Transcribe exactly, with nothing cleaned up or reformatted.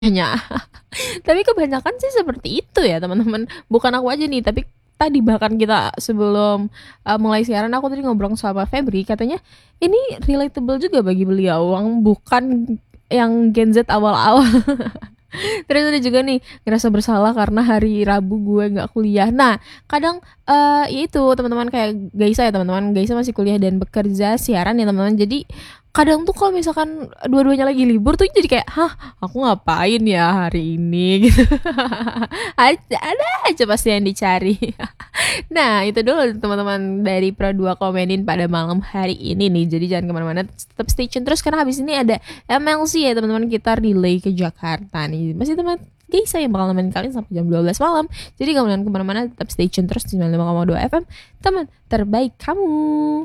Nya. Tapi kebanyakan sih seperti itu ya teman-teman, bukan aku aja nih, tapi tadi bahkan kita sebelum, eee, mulai siaran aku tadi ngobrol sama Febri, katanya ini relatable juga bagi beliau yang bukan yang Gen Z awal-awal. Terus ada juga nih, ngerasa bersalah karena hari Rabu gue nggak kuliah. Nah, kadang, eee, ya itu teman-teman kayak Gaisa ya teman-teman, Gaisa masih kuliah dan bekerja siaran ya teman-teman. Jadi kadang tuh kalau misalkan dua-duanya lagi libur tuh jadi kayak, "Hah, aku ngapain ya hari ini?" Gitu. Ada ada aja pasti yang dicari. Nah, itu dulu teman-teman dari Pro dua Komenin pada malam hari ini nih. Jadi jangan kemana-mana, tetap stay tune terus karena habis ini ada M L C ya teman-teman, kita relay ke Jakarta nih. Masih teman Gaisa yang bakal nemenin kalian sampai jam dua belas malam. Jadi jangan kemana-mana, tetap stay tune terus di sembilan puluh lima koma dua F M, teman terbaik kamu.